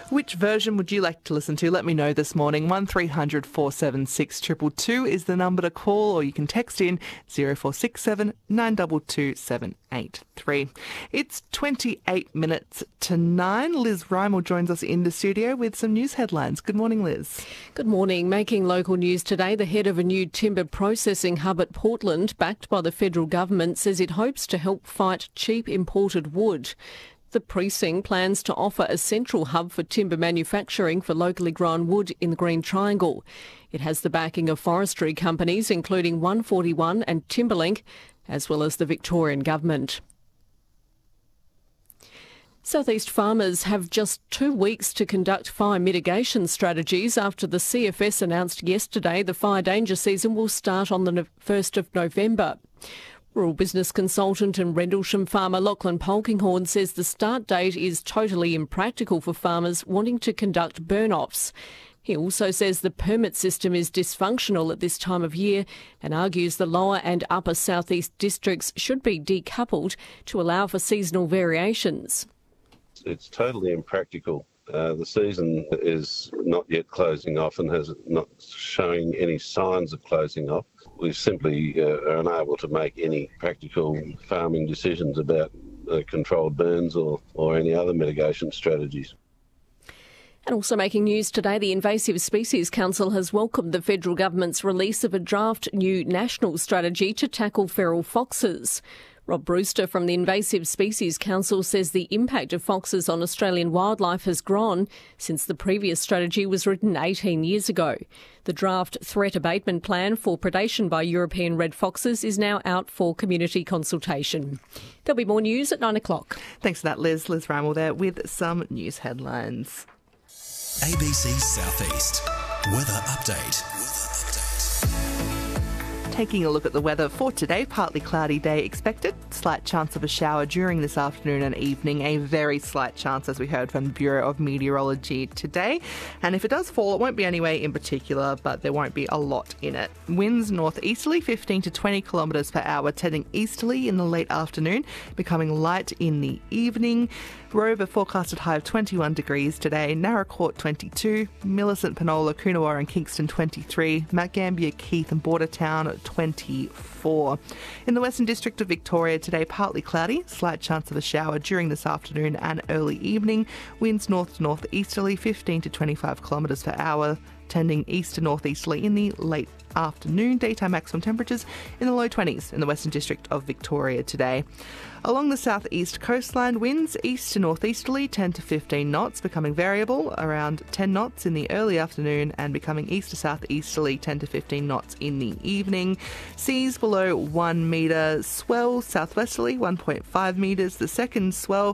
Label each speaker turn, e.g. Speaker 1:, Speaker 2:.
Speaker 1: Which version would you like to listen to? Let me know this morning. 1300 476 222 is the number to call, or you can text in 0467 922 783. It's 28 minutes to 9. Liz Rymel joins us in the studio with some news headlines. Good morning, Liz.
Speaker 2: Good morning. Making local news today, the head of a new timber processing hub at Portland, backed by the federal government, says it hopes to help fight cheap imported wood. The precinct plans to offer a central hub for timber manufacturing for locally grown wood in the Green Triangle. It has the backing of forestry companies, including 141 and Timberlink, as well as the Victorian government. Southeast farmers have just 2 weeks to conduct fire mitigation strategies after the CFS announced yesterday the fire danger season will start on the 1st of November. Rural business consultant and Rendlesham farmer Lachlan Polkinghorne says the start date is totally impractical for farmers wanting to conduct burn-offs. He also says the permit system is dysfunctional at this time of year and argues the lower and upper southeast districts should be decoupled to allow for seasonal variations.
Speaker 3: It's totally impractical. The season is not yet closing off and has not showing any signs of closing off. We simply are unable to make any practical farming decisions about controlled burns or any other mitigation strategies.
Speaker 2: And also making news today, the Invasive Species Council has welcomed the federal government's release of a draft new national strategy to tackle feral foxes. Rob Brewster from the Invasive Species Council says the impact of foxes on Australian wildlife has grown since the previous strategy was written 18 years ago. The draft threat abatement plan for predation by European red foxes is now out for community consultation. There'll be more news at 9 o'clock.
Speaker 1: Thanks for that, Liz. Liz Rymel there with some news headlines.
Speaker 4: ABC Southeast Weather Update.
Speaker 1: Taking a look at the weather for today, partly cloudy day expected. Slight chance of a shower during this afternoon and evening. A very slight chance, as we heard from the Bureau of Meteorology today. And if it does fall, it won't be anyway in particular, but there won't be a lot in it. Winds northeasterly, 15 to 20 kilometres per hour, tending easterly in the late afternoon, becoming light in the evening. Rover forecasted high of 21 degrees today, Narracourt 22, Millicent, Penola, Coonawarra and Kingston 23, Mount Gambier, Keith and Bordertown 24. In the Western District of Victoria today, partly cloudy, slight chance of a shower during this afternoon and early evening. Winds north to northeasterly, 15 to 25 kilometres per hour, tending east to northeasterly in the late afternoon. Daytime maximum temperatures in the low 20s in the Western District of Victoria today. Along the southeast coastline, winds east to northeasterly 10 to 15 knots, becoming variable around 10 knots in the early afternoon and becoming east to southeasterly 10 to 15 knots in the evening. Seas below 1 metre, swell southwesterly 1.5 metres. The second swell